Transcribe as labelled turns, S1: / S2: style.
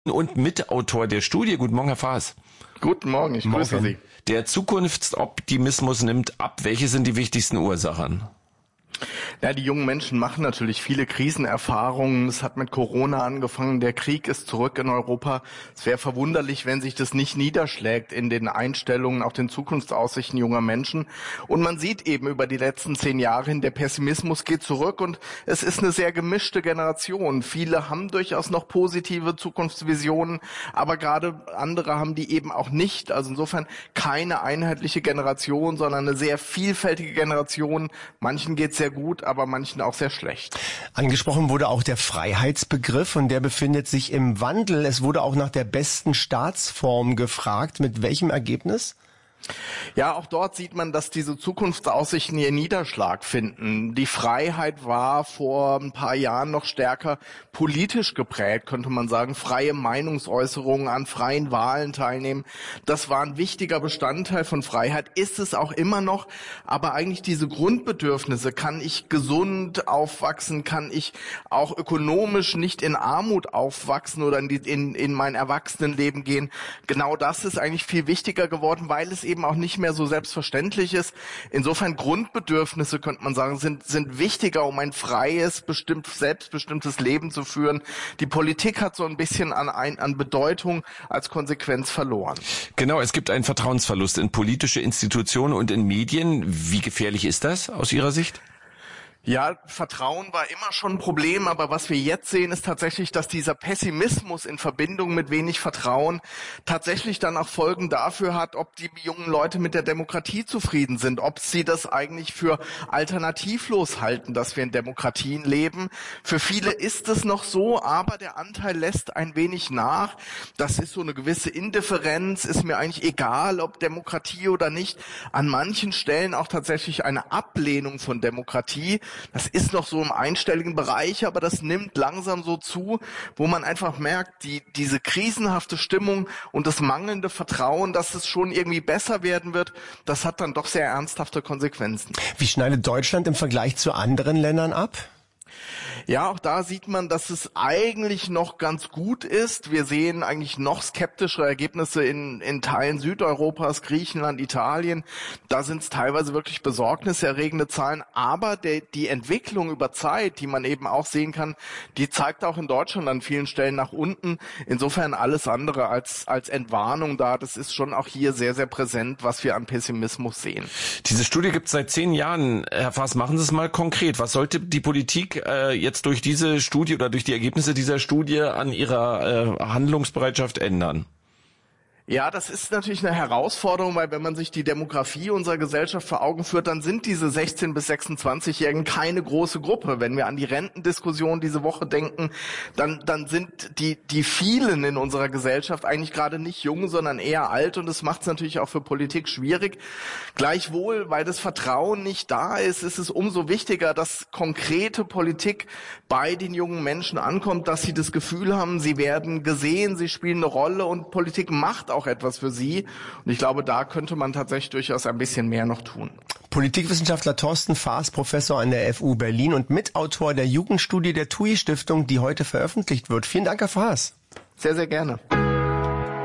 S1: Und Mitautor der Studie. Guten Morgen, Herr Faas.
S2: Guten Morgen, ich grüße Sie.
S1: Der Zukunftsoptimismus nimmt ab. Welche sind die wichtigsten Ursachen?
S2: Ja, die jungen Menschen machen natürlich viele Krisenerfahrungen. Es hat mit Corona angefangen. Der Krieg ist zurück in Europa. Es wäre verwunderlich, wenn sich das nicht niederschlägt in den Einstellungen, auch den Zukunftsaussichten junger Menschen. Und man sieht eben über die letzten 10 Jahre hin, der Pessimismus geht zurück und es ist eine sehr gemischte Generation. Viele haben durchaus noch positive Zukunftsvisionen, aber gerade andere haben die eben auch nicht. Also insofern keine einheitliche Generation, sondern eine sehr vielfältige Generation. Manchen geht's sehr gut, aber manchen auch sehr schlecht.
S3: Angesprochen wurde auch der Freiheitsbegriff und der befindet sich im Wandel. Es wurde auch nach der besten Staatsform gefragt. Mit welchem Ergebnis?
S2: Ja, auch dort sieht man, dass diese Zukunftsaussichten ihren Niederschlag finden. Die Freiheit war vor ein paar Jahren noch stärker politisch geprägt, könnte man sagen. Freie Meinungsäußerungen, an freien Wahlen teilnehmen. Das war ein wichtiger Bestandteil von Freiheit, ist es auch immer noch. Aber eigentlich diese Grundbedürfnisse, kann ich gesund aufwachsen, kann ich auch ökonomisch nicht in Armut aufwachsen oder in mein Erwachsenenleben gehen. Genau das ist eigentlich viel wichtiger geworden, weil es eben auch nicht mehr so selbstverständlich ist. Insofern Grundbedürfnisse, könnte man sagen, sind wichtiger, um ein freies, selbstbestimmtes Leben zu führen. Die Politik hat so ein bisschen an Bedeutung als Konsequenz verloren.
S1: Genau, es gibt einen Vertrauensverlust in politische Institutionen und in Medien. Wie gefährlich ist das aus Ihrer Sicht?
S2: Ja, Vertrauen war immer schon ein Problem, aber was wir jetzt sehen, ist tatsächlich, dass dieser Pessimismus in Verbindung mit wenig Vertrauen tatsächlich dann auch Folgen dafür hat, ob die jungen Leute mit der Demokratie zufrieden sind, ob sie das eigentlich für alternativlos halten, dass wir in Demokratien leben. Für viele ist es noch so, aber der Anteil lässt ein wenig nach. Das ist so eine gewisse Indifferenz, ist mir eigentlich egal, ob Demokratie oder nicht. An manchen Stellen auch tatsächlich eine Ablehnung von Demokratie. Das ist noch so im einstelligen Bereich, aber das nimmt langsam so zu, wo man einfach merkt, diese krisenhafte Stimmung und das mangelnde Vertrauen, dass es schon irgendwie besser werden wird, das hat dann doch sehr ernsthafte Konsequenzen.
S3: Wie schneidet Deutschland im Vergleich zu anderen Ländern ab?
S2: Ja, auch da sieht man, dass es eigentlich noch ganz gut ist. Wir sehen eigentlich noch skeptischere Ergebnisse in Teilen Südeuropas, Griechenland, Italien. Da sind es teilweise wirklich besorgniserregende Zahlen. Aber die Entwicklung über Zeit, die man eben auch sehen kann, die zeigt auch in Deutschland an vielen Stellen nach unten. Insofern alles andere als Entwarnung da. Das ist schon auch hier sehr, sehr präsent, was wir an Pessimismus sehen.
S1: Diese Studie gibt es seit 10 Jahren. Herr Faas, machen Sie es mal konkret. Was sollte die Politik jetzt durch diese Studie oder durch die Ergebnisse dieser Studie an ihrer Handlungsbereitschaft ändern?
S2: Ja, das ist natürlich eine Herausforderung, weil wenn man sich die Demografie unserer Gesellschaft vor Augen führt, dann sind diese 16- bis 26-Jährigen keine große Gruppe. Wenn wir an die Rentendiskussion diese Woche denken, dann sind die vielen in unserer Gesellschaft eigentlich gerade nicht jung, sondern eher alt und das macht es natürlich auch für Politik schwierig. Gleichwohl, weil das Vertrauen nicht da ist, ist es umso wichtiger, dass konkrete Politik bei den jungen Menschen ankommt, dass sie das Gefühl haben, sie werden gesehen, sie spielen eine Rolle und Politik macht auch etwas für sie. Und ich glaube, da könnte man tatsächlich durchaus ein bisschen mehr noch tun.
S3: Politikwissenschaftler Thorsten Faas, Professor an der FU Berlin und Mitautor der Jugendstudie der TUI Stiftung, die heute veröffentlicht wird. Vielen Dank, Herr Faas.
S2: Sehr, sehr gerne.